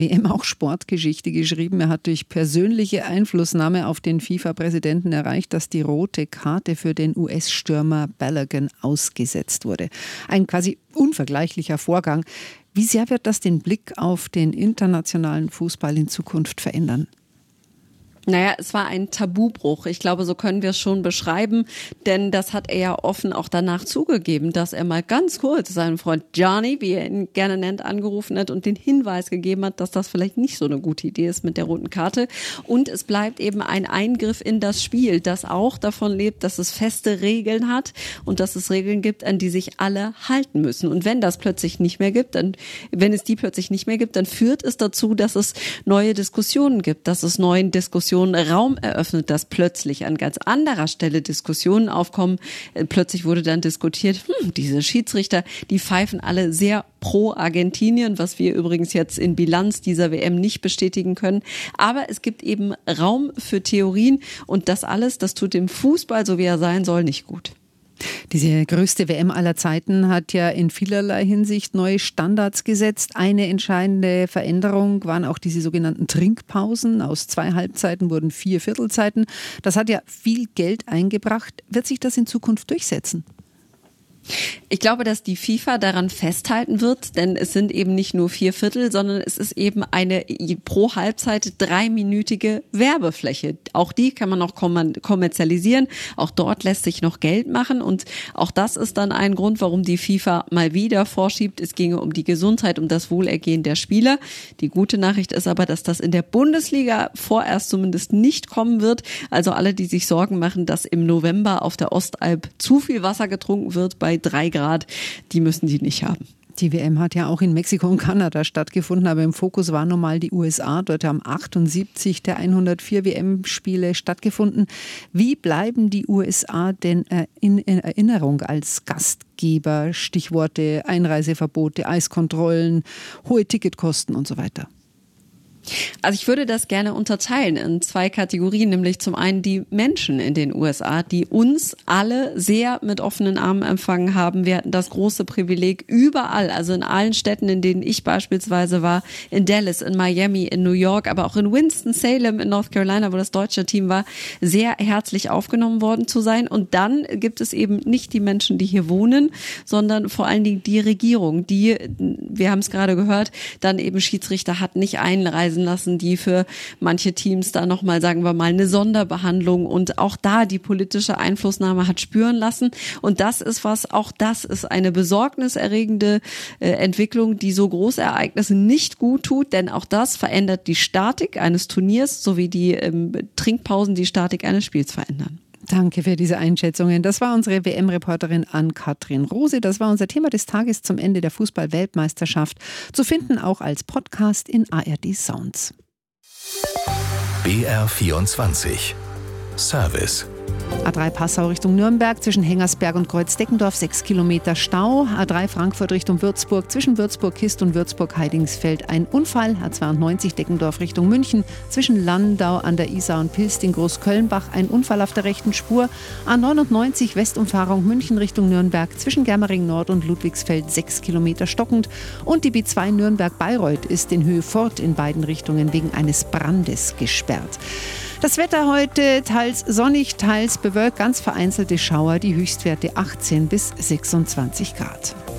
WM auch Sportgeschichte geschrieben. Er hat durch persönliche Einflussnahme auf den FIFA-Präsidenten erreicht, dass die rote Karte für den US-Stürmer Balogun ausgesetzt wurde. Ein quasi unvergleichlicher Vorgang. Wie sehr wird das den Blick auf den internationalen Fußball in Zukunft verändern? Naja, es war ein Tabubruch. Ich glaube, so können wir es schon beschreiben, denn das hat er ja offen auch danach zugegeben, dass er mal ganz kurz seinen Freund Gianni, wie er ihn gerne nennt, angerufen hat und den Hinweis gegeben hat, dass das vielleicht nicht so eine gute Idee ist mit der roten Karte. Und es bleibt eben ein Eingriff in das Spiel, das auch davon lebt, dass es feste Regeln hat und dass es Regeln gibt, an die sich alle halten müssen. Und wenn es die plötzlich nicht mehr gibt, dann führt es dazu, dass es neue Diskussionen gibt, dass es neuen Diskussionen Raum eröffnet, dass plötzlich an ganz anderer Stelle Diskussionen aufkommen. Plötzlich wurde dann diskutiert, diese Schiedsrichter, die pfeifen alle sehr pro Argentinien, was wir übrigens jetzt in Bilanz dieser WM nicht bestätigen können. Aber es gibt eben Raum für Theorien und das alles, das tut dem Fußball, so wie er sein soll, nicht gut. Diese größte WM aller Zeiten hat ja in vielerlei Hinsicht neue Standards gesetzt. Eine entscheidende Veränderung waren auch diese sogenannten Trinkpausen. Aus 2 Halbzeiten wurden 4 Viertelzeiten. Das hat ja viel Geld eingebracht. Wird sich das in Zukunft durchsetzen? Ich glaube, dass die FIFA daran festhalten wird, denn es sind eben nicht nur 4 Viertel, sondern es ist eben eine pro Halbzeit 3-minütige Werbefläche. Auch die kann man noch kommerzialisieren. Auch dort lässt sich noch Geld machen und auch das ist dann ein Grund, warum die FIFA mal wieder vorschiebt, es ginge um die Gesundheit, um das Wohlergehen der Spieler. Die gute Nachricht ist aber, dass das in der Bundesliga vorerst zumindest nicht kommen wird. Also alle, die sich Sorgen machen, dass im November auf der Ostalb zu viel Wasser getrunken wird bei 3 Grad, die müssen die nicht haben. Die WM hat ja auch in Mexiko und Kanada stattgefunden, aber im Fokus waren nun mal die USA. Dort haben 78 der 104 WM-Spiele stattgefunden. Wie bleiben die USA denn in Erinnerung als Gastgeber? Stichworte Einreiseverbote, Eiskontrollen, hohe Ticketkosten und so weiter. Also ich würde das gerne unterteilen in 2 Kategorien, nämlich zum einen die Menschen in den USA, die uns alle sehr mit offenen Armen empfangen haben. Wir hatten das große Privileg überall, also in allen Städten, in denen ich beispielsweise war, in Dallas, in Miami, in New York, aber auch in Winston-Salem in North Carolina, wo das deutsche Team war, sehr herzlich aufgenommen worden zu sein. Und dann gibt es eben nicht die Menschen, die hier wohnen, sondern vor allen Dingen die Regierung, die, wir haben es gerade gehört, dann eben Schiedsrichter hat nicht einreisen lassen, die für manche Teams da nochmal, sagen wir mal, eine Sonderbehandlung und auch da die politische Einflussnahme hat spüren lassen. Und das ist eine besorgniserregende Entwicklung, die so Großereignissen nicht gut tut, denn auch das verändert die Statik eines Turniers, sowie die Trinkpausen die Statik eines Spiels verändern. Danke für diese Einschätzungen. Das war unsere WM-Reporterin Ann-Kathrin Rose. Das war unser Thema des Tages zum Ende der Fußball-Weltmeisterschaft. Zu finden auch als Podcast in ARD Sounds. BR24 Service. A3 Passau Richtung Nürnberg zwischen Hengersberg und Kreuzdeckendorf 6 Kilometer Stau. A3 Frankfurt Richtung Würzburg zwischen Würzburg-Kist und Würzburg-Heidingsfeld ein Unfall. A92 Deckendorf Richtung München zwischen Landau an der Isar und Pilsting Großkölnbach ein Unfall auf der rechten Spur. A99 Westumfahrung München Richtung Nürnberg zwischen Germering Nord und Ludwigsfeld 6 Kilometer stockend. Und die B2 Nürnberg-Bayreuth ist in Höhe Fort in beiden Richtungen wegen eines Brandes gesperrt. Das Wetter heute teils sonnig, teils bewölkt, ganz vereinzelte Schauer, die Höchstwerte 18 bis 26 Grad.